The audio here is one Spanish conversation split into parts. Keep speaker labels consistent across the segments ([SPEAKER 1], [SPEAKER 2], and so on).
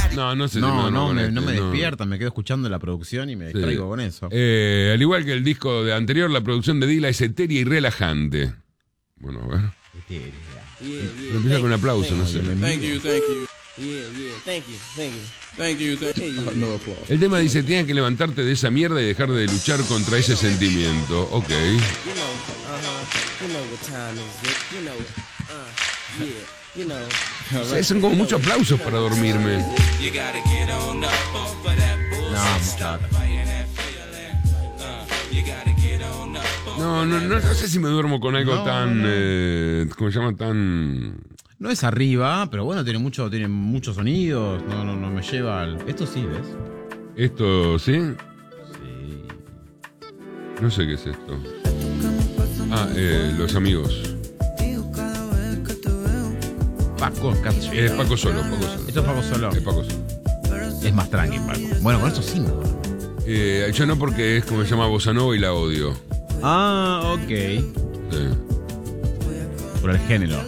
[SPEAKER 1] No sé si
[SPEAKER 2] no me despierta, me quedo escuchando la producción y me distraigo con eso.
[SPEAKER 1] Al igual que el disco de anterior, la producción de Dilla es etérea y relajante. Bueno, a ver. Empieza con un aplauso, no sé. El tema dice, tienes que levantarte de esa mierda y dejar de luchar contra ese sentimiento. Ok. Son como muchos aplausos para dormirme. No sé si me duermo con algo tan... ¿cómo se llama? Tan...
[SPEAKER 2] No es arriba, pero bueno, tiene muchos sonidos. No me lleva al... Esto sí, ¿ves?
[SPEAKER 1] ¿Esto sí?
[SPEAKER 2] Sí.
[SPEAKER 1] No sé qué es esto. Los amigos.
[SPEAKER 2] Paco Castro.
[SPEAKER 1] Es Paco Solo.
[SPEAKER 2] Esto es Paco Solo.
[SPEAKER 1] Es Paco Solo.
[SPEAKER 2] Es más tranqui, Paco. Bueno, con esto sí me duermo.
[SPEAKER 1] Yo no, porque es como se llama Bossa Nova y la odio.
[SPEAKER 2] Ok.
[SPEAKER 1] Sí.
[SPEAKER 2] Por el género.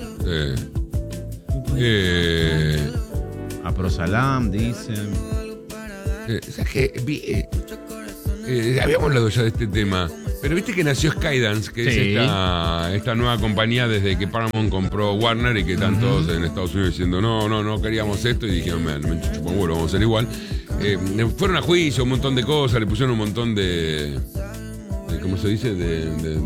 [SPEAKER 2] Aprosalam, dicen.
[SPEAKER 1] ¿Sabes qué? Habíamos hablado ya de este tema. Pero viste que nació Skydance, que
[SPEAKER 2] Sí.
[SPEAKER 1] es esta nueva compañía desde que Paramount compró Warner y que están todos en Estados Unidos diciendo no queríamos esto y dijeron, me chupan huevo, vamos a hacer igual. Fueron a juicio, un montón de cosas, le pusieron un montón de ¿cómo se dice? De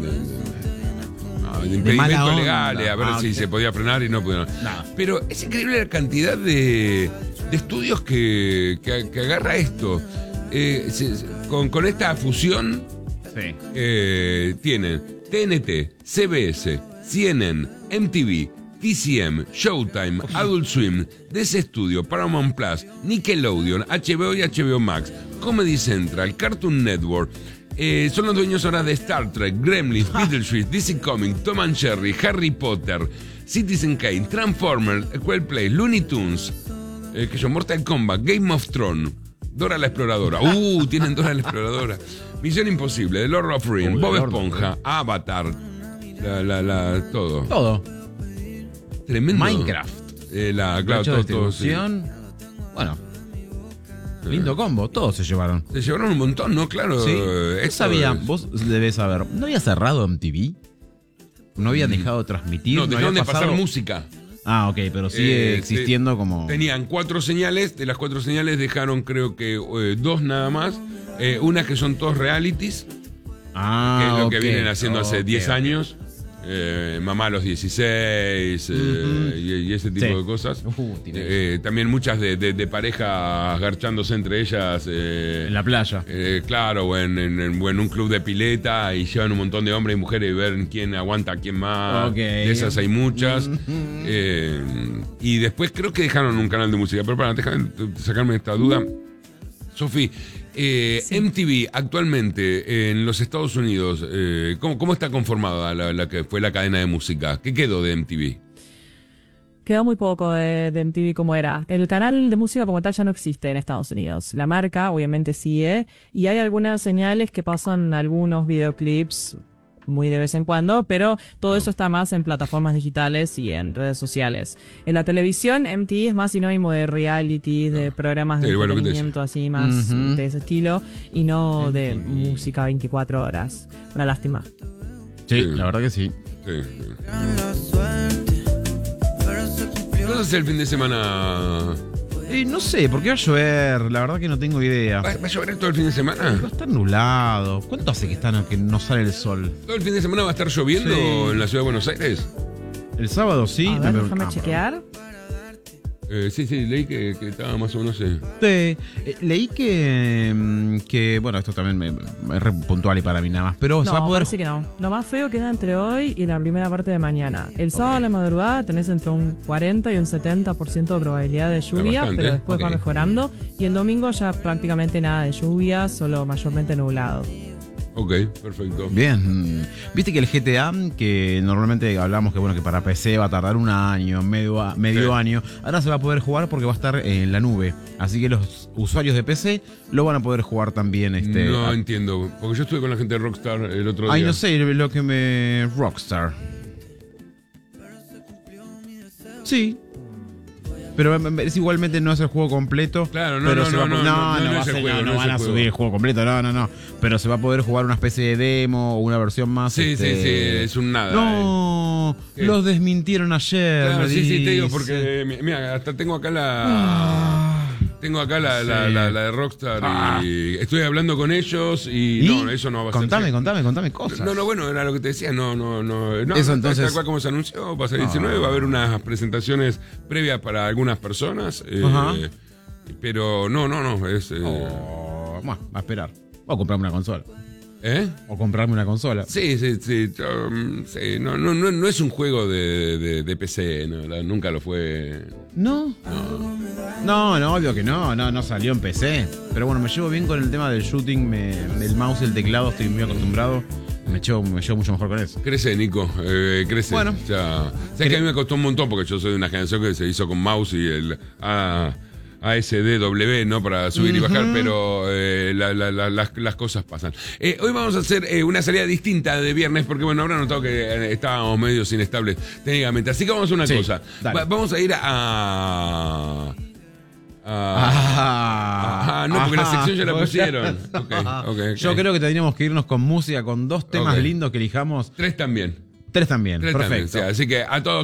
[SPEAKER 1] impedimentos legales, a ver si se podía frenar y no pudieron.
[SPEAKER 2] Nada.
[SPEAKER 1] Pero es increíble la cantidad de estudios que agarra esto. Con esta fusión
[SPEAKER 2] Sí.
[SPEAKER 1] tienen TNT, CBS, CNN, MTV, TCM, Showtime, Adult Swim, DC Studio, Paramount Plus, Nickelodeon, HBO y HBO Max, Comedy Central, Cartoon Network. Son los dueños ahora de Star Trek, Gremlins, Beetlejuice, DC Comics, Tom and Jerry, Harry Potter, Citizen Kane, Transformers, Coldplay, Looney Tunes, que son Mortal Kombat, Game of Thrones, Dora la Exploradora. Tienen Dora la Exploradora. Misión Imposible, The Lord of the Rings, Bob Esponja, Avatar, todo.
[SPEAKER 2] Todo.
[SPEAKER 1] Tremendo.
[SPEAKER 2] Minecraft.
[SPEAKER 1] Todo,
[SPEAKER 2] distribución. Bueno. Lindo combo, todos se llevaron.
[SPEAKER 1] Se llevaron un montón, ¿no? Claro.
[SPEAKER 2] Sí. Vos debés saber. ¿No había cerrado MTV? ¿No habían dejado de transmitir?
[SPEAKER 1] No, dejaron
[SPEAKER 2] había
[SPEAKER 1] de pasar música.
[SPEAKER 2] Ok, pero sigue existiendo como...
[SPEAKER 1] Tenían 4 señales, de las 4 señales dejaron creo que 2 nada más. Unas que son todos realities, que es lo que vienen haciendo hace 10 años. Mamá a los 16 y ese tipo de cosas. También muchas de parejas garchándose entre ellas.
[SPEAKER 2] En la playa.
[SPEAKER 1] Claro, o en un club de pileta y llevan un montón de hombres y mujeres y ver quién aguanta a quién más. De esas hay muchas. Y después creo que dejaron un canal de música. Pero para sacarme esta duda, Sofi, sí. MTV actualmente en los Estados Unidos, ¿cómo está conformada la que fue la cadena de música? ¿Qué quedó de MTV?
[SPEAKER 3] Quedó muy poco de MTV como era. El canal de música como tal ya no existe en Estados Unidos. La marca obviamente sigue y hay algunas señales que pasan algunos videoclips muy de vez en cuando, pero todo eso está más en plataformas digitales y en redes sociales. En la televisión, MTV es más sinónimo de reality, de programas de entretenimiento así más de ese estilo, y no de música 24 horas. Una lástima.
[SPEAKER 2] Sí, la verdad que sí.
[SPEAKER 1] ¿Qué vas a hacer el fin de semana?
[SPEAKER 2] No sé, porque va a llover, la verdad que no tengo idea.
[SPEAKER 1] ¿Va a llover todo el fin de semana?
[SPEAKER 2] Va a estar nublado. ¿Cuánto hace que no sale el sol?
[SPEAKER 1] ¿Todo el fin de semana va a estar lloviendo en la ciudad de Buenos Aires?
[SPEAKER 2] El sábado sí.
[SPEAKER 3] A ver, déjame chequear.
[SPEAKER 1] Sí, leí que estaba más o menos...
[SPEAKER 2] leí que, bueno, esto también es re puntual y para mí nada más, pero
[SPEAKER 3] no,
[SPEAKER 2] se va a poder...
[SPEAKER 3] parece que no. Lo más feo queda entre hoy y la primera parte de mañana. El sábado a la madrugada tenés entre un 40 y un 70% de probabilidad de lluvia,
[SPEAKER 1] bastante,
[SPEAKER 3] pero después va mejorando. Y el domingo ya prácticamente nada de lluvia, solo mayormente nublado.
[SPEAKER 1] Ok, perfecto.
[SPEAKER 2] Bien. Viste que el GTA, que normalmente hablamos que bueno que para PC va a tardar un año, medio año, ahora se va a poder jugar porque va a estar en la nube. Así que los usuarios de PC lo van a poder jugar también.
[SPEAKER 1] No entiendo, porque yo estuve con la gente de Rockstar el otro día.
[SPEAKER 2] No sé, lo que me... Rockstar. Sí. Pero es igualmente no es el juego completo.
[SPEAKER 1] Claro,
[SPEAKER 2] pero se va a-
[SPEAKER 1] no es el juego, no es
[SPEAKER 2] van
[SPEAKER 1] el
[SPEAKER 2] a
[SPEAKER 1] juego.
[SPEAKER 2] subir el juego completo, no. Pero se va a poder jugar una especie de demo o una versión más.
[SPEAKER 1] Sí, es un nada.
[SPEAKER 2] No,
[SPEAKER 1] ¿Qué?
[SPEAKER 2] los desmintieron ayer.
[SPEAKER 1] Claro,
[SPEAKER 2] me
[SPEAKER 1] sí, te digo,
[SPEAKER 2] dice.
[SPEAKER 1] porque mira, hasta tengo acá la de Rockstar y estoy hablando con ellos y no, eso no va a ser.
[SPEAKER 2] Contame cosas.
[SPEAKER 1] No, bueno, era lo que te decía, no.
[SPEAKER 2] Eso, entonces-
[SPEAKER 1] Tal cual como se anunció, va a ser el 19, va a haber unas presentaciones previas para algunas personas,
[SPEAKER 2] Ajá.
[SPEAKER 1] pero no, es...
[SPEAKER 2] Bueno, va a esperar. O comprarme una consola.
[SPEAKER 1] ¿Eh?
[SPEAKER 2] O comprarme una consola.
[SPEAKER 1] Sí, sí, no es un juego de PC, nunca lo fue.
[SPEAKER 2] No, obvio que no salió en PC. Pero bueno, me llevo bien con el tema del shooting, el mouse y el teclado, estoy muy acostumbrado. Me llevo mucho mejor con eso.
[SPEAKER 1] Crece, Nico, crece.
[SPEAKER 2] Bueno.
[SPEAKER 1] O sea, sabes que a mí me costó un montón porque yo soy de una generación que se hizo con mouse y el ASDW, ¿no? Para subir y bajar, pero las cosas pasan. Hoy vamos a hacer una salida distinta de viernes porque, bueno, habrán notado que estábamos medio inestables técnicamente. Así que vamos a hacer una cosa.
[SPEAKER 2] dale.
[SPEAKER 1] Vamos a ir no, porque la sección ya la pusieron. Ok.
[SPEAKER 2] Yo creo que tendríamos que irnos con música, con 2 temas
[SPEAKER 1] Ok.
[SPEAKER 2] lindos que elijamos.
[SPEAKER 1] 3 también.
[SPEAKER 2] 3 también.
[SPEAKER 1] 3 también.
[SPEAKER 2] Perfecto.
[SPEAKER 1] O sea, así que a todos